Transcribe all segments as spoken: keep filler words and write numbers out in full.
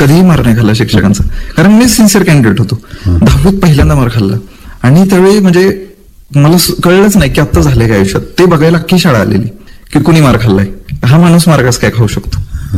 कधीही मार नाही खाल्ला शिक्षकांचा, कारण मी सिन्सिअर कॅन्डिडेट होतो. दहावीत पहिल्यांदा मार खाल्ला आणि त्यावेळी म्हणजे मला कळलंच नाही की आता झालंय काय आयुष्यात. ते बघायला अख्खी शाळा आलेली की कुणी मार खाल्लाय, हा माणूस मार कसं काय खाऊ शकतो.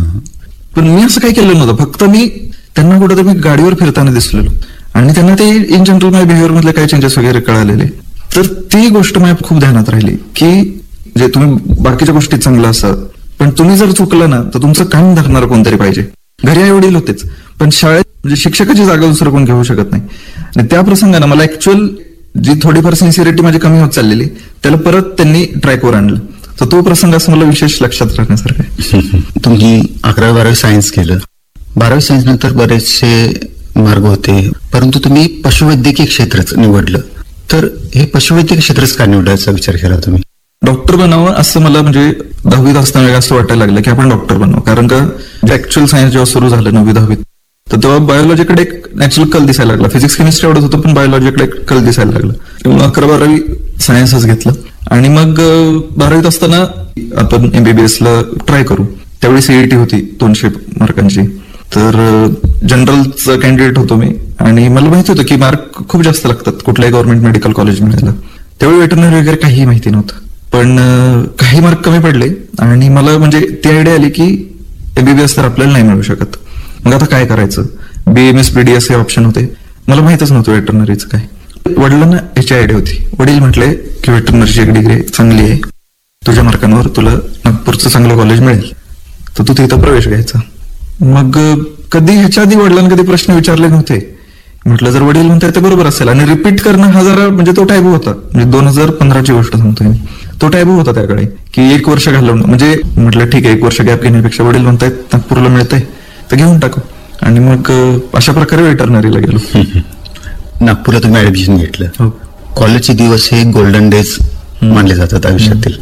पण मी असं काही केलं नव्हतं. फक्त मी त्यांना कुठं मी गाडीवर फिरताना दिसलेलो आणि त्यांना ते इन जनरल माझ्या बिहेवियर मधले काही चेंजेस वगैरे कळालेले. तर ती गोष्ट माझ्या खूप ध्यानात राहिली की जे तुम्ही बाकीच्या गोष्टीत चांगलं असतात, पण तुम्ही जर चुकलं ना तर तुमचं कान धरणार कोणतरी पाहिजे. घरी आई वडील होतेच, पण शाळेत म्हणजे शिक्षकाची जागा दुसरं कोण घेऊ शकत नाही. आणि त्या प्रसंगानं मला ऍक्च्युअल जी थोडीफार सिन्सिअरिटी माझी कमी होत चाललेली त्याला परत त्यांनी ट्रॅकवर आणलं. तर तो प्रसंग असं मला विशेष लक्षात राहण्यासारखं आहे. तुम्ही अकरावी बारावी सायन्स केलं, बारावी सायन्स नंतर बरेचसे मार्ग होते, परंतु तुम्ही पशुवैद्यकीय क्षेत्रच निवडलं. तर हे पशुवैद्यकीय क्षेत्रच का निवडायचा विचार केला तुम्ही? डॉक्टर बनावं असं मला म्हणजे दहावीत असताना असं वाटायला लागलं की आपण डॉक्टर बनावं. कारण का ऍक्च्युअल सायन्स जेव्हा सुरू झालं नववी दहावीत, तर तेव्हा बायोलॉजीकडे एक नॅचरल कल दिसायला लागला. फिजिक्स केमिस्ट्री आवडत होतं, पण बायोलॉजीकडे एक कल दिसायला लागला. तेव्हा अकरा बारावी सायन्सच घेतलं आणि मग बारावीत असताना आपण एमबीबीएस ला ट्राय करू. त्यावेळी सीईटी होती दोनशे मार्कांची. तर जनरलचं कॅन्डिडेट होतो मी आणि मला माहिती होतं की मार्क खूप जास्त लागतात कुठल्याही गव्हर्नमेंट मेडिकल कॉलेज मिळायला. त्यावेळी वेटरनरी वगैरे काहीही माहिती नव्हतं, पण काही मार्क कमी पडले आणि मला म्हणजे ती आयडिया आली की एमबीबीएस तर आपल्याला नाही मिळू शकत. मग आता काय करायचं? बीएमएस बीडीएस हे ऑप्शन होते. मला माहितच नव्हतं वेटरनरीचं काय. वडिलांना याची आयडिया होती. वडील म्हटले की वेटरनरीची एक डिग्री चांगली आहे, तुझ्या मार्कांवर तुला नागपूरचं चांगलं कॉलेज मिळेल, तर तू तिथं प्रवेश घ्यायचा. मग कधी ह्याच्या आधी वडिलांना कधी प्रश्न विचारले नव्हते. म्हटलं जर वडील म्हणतात ते बरोबर असेल. आणि रिपीट करणं हा जरा म्हणजे तो टायबू होता. म्हणजे दोन हजार पंधराची गोष्ट सांगतोय मी. तो टायबू होता त्याकडे की एक वर्ष घालवणं. म्हणजे म्हटलं ठीक आहे, एक वर्ष गॅप घेण्यापेक्षा वडील म्हणतायत नागपूरला मिळतंय तर घेऊन टाकू. आणि मग अशा प्रकारे वेटरनरीला गेलो. नागपूरला तुम्ही ऍडमिशन घेतलं. कॉलेजचे दिवस हे गोल्डन डेज मानले जातात आयुष्यातील,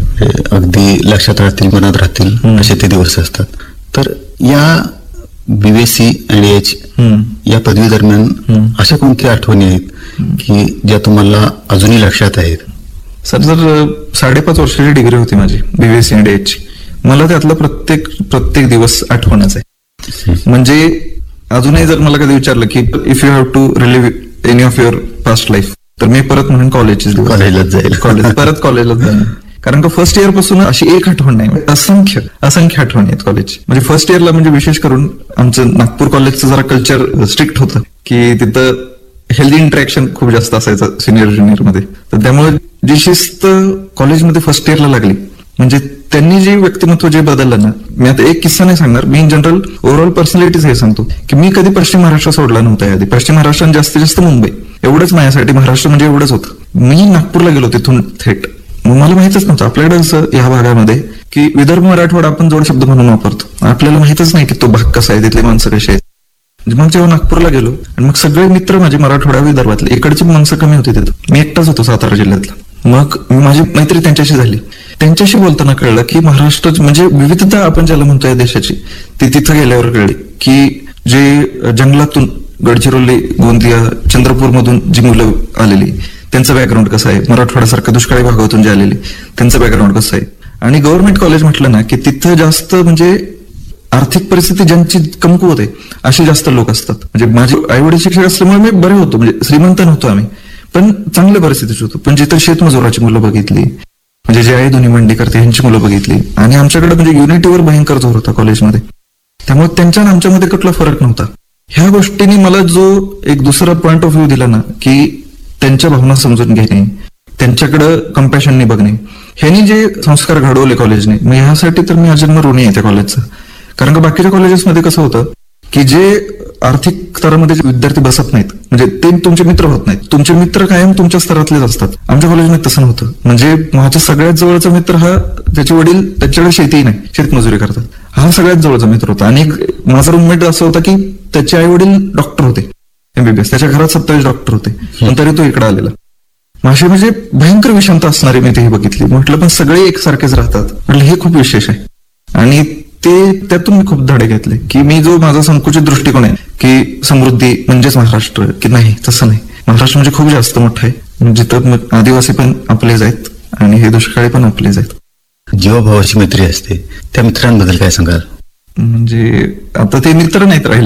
अगदी लक्षात राहतील, मनात राहतील असे ते दिवस असतात. तर या बीएससी आणि एच या पदवी दरम्यान अशा कोणत्या आठवणी आहेत की ज्या तुम्हाला अजूनही लक्षात आहेत? सर, जर साडेपाच वर्षाची डिग्री होती माझी बीएससी आणि एच, मला त्यातला प्रत्येक प्रत्येक दिवस आठवणच आहे. म्हणजे अजूनही जर मला कधी विचारलं की if you have to relieve any of your past life, तर मी परत म्हणून कॉलेजचे कॉलेजलाच जाईल, कॉलेज परत कॉलेजलाच जाईल. कारण का फर्स्ट इयर पासून अशी एक आठवण नाही, असंख्य असंख्य आठवणी आहेत कॉलेजची. म्हणजे फर्स्ट इयरला म्हणजे विशेष करून आमचं नागपूर कॉलेजचं जरा कल्चर स्ट्रिक्ट होतं की तिथं हेल्दी इंटरॅक्शन खूप जास्त असायचं सिनियर ज्युनियर मध्ये. तर त्यामुळे जी शिस्त कॉलेजमध्ये फर्स्ट इयरला लागली, म्हणजे त्यांनी जे व्यक्तिमत्व जे बदललं ना. मी आता एक किस्सा नाही सांगणार, मी इन जनरल ओव्हरऑल पर्सनॅलिटीज हे सांगतो की मी कधी पश्चिम महाराष्ट्र सोडला नव्हता. आधी पश्चिम महाराष्ट्र आणि जास्तीत जास्त मुंबई एवढंच माझ्यासाठी. महाराष्ट्र म्हणजे एवढंच होतं. मी नागपूरला गेलो तिथून थेट. मग मला माहितच नव्हतं आपल्याकडे असं या भागामध्ये की विदर्भ मराठवाडा आपण जोड शब्द म्हणून वापरतो. आपल्याला माहितच नाही की तो भाग कसा आहे, तिथले माणसं कशी आहेत. मग जेव्हा नागपूरला गेलो आणि मग सगळे मित्र माझे मराठवाडा विदर्भातले, इकडची माणसं कमी होती तिथं. मी एकटाच होतो सातारा जिल्ह्यातला. मग माझी मैत्री त्यांच्याशी झाली. त्यांच्याशी बोलताना कळलं की महाराष्ट्र म्हणजे विविधता आपण ज्याला म्हणतो या देशाची, ती तिथं गेल्यावर कळली की जे जंगलातून गडचिरोली, गोंदिया, चंद्रपूर मधून जी मुलं आलेली त्यांचं बॅकग्राऊंड कसं आहे, मराठवाड्यासारख्या दुष्काळी भागातून जे आलेली त्यांचं बॅकग्राऊंड कसं आहे. आणि गव्हर्नमेंट कॉलेज म्हटलं ना की तिथं जास्त म्हणजे आर्थिक परिस्थिती ज्यांची कमकुवत आहे असे जास्त लोक असतात. म्हणजे माझे आई वडील शिक्षक असल्यामुळे मी बरे होतो, म्हणजे श्रीमंत नव्हतो आम्ही, पण चांगल्या परिस्थितीत होतो. पण जिथं शेतमजुराची मुलं बघितली, म्हणजे जे आई दोन्ही मंडी करते ह्यांची मुलं बघितली, आणि आमच्याकडे म्हणजे युनिटीवर भयंकर जोर होता कॉलेजमध्ये. त्यामुळे त्यांच्या आणि आमच्यामध्ये कुठला फरक नव्हता. ह्या गोष्टीने मला जो एक दुसरा पॉइंट ऑफ व्ह्यू दिला ना की त्यांच्या भावना समजून घेणे, त्यांच्याकडे कंपॅशनने बघणे, ह्यांनी जे संस्कार घडवले कॉलेजने, मग ह्यासाठी तर मी अजन्म ऋणी आहे त्या कॉलेजचं. कारण का बाकीच्या कॉलेजेसमध्ये कसं होतं की जे आर्थिक स्तरामध्ये विद्यार्थी बसत नाहीत, म्हणजे ते तुमचे मित्र होत नाहीत. तुमचे मित्र कायम तुमच्या स्तरातलेच असतात. आमच्या कॉलेजमध्ये तसं नव्हतं. म्हणजे माझ्या सगळ्यात जवळचा मित्र हा, त्याचे वडील त्याच्याकडे शेतीही नाही, शेतमजुरी करतात, हा सगळ्यात जवळचा मित्र होता. आणि माझा रूममेट असं होता की त्याचे आई वडील डॉक्टर होते एमबीबीएस, त्याच्या घरात सत्तावीस डॉक्टर होते, पण तरी तो इकडे आलेला. माशी म्हणजे भयंकर विषमता असणारी मी तेही बघितली. म्हटलं पण सगळे एकसारखेच राहतात. म्हटलं हे खूप विशेष आहे. आणि ते त्यातून मी खूप धडे घेतले की मी जो माझा संकुचित दृष्टिकोन आहे की समृद्धी म्हणजेच महाराष्ट्र, की नाही तसं नाही. महाराष्ट्र म्हणजे खूप जास्त मोठं आहे, जिथं आदिवासी पण आपलेच आहेत आणि हे दुष्काळी पण आपलेच आहेत. जीवाभावाची मैत्री असते, त्या मित्रांबद्दल काय सांगाल? म्हणजे आता ते मित्र नाहीत राहिले.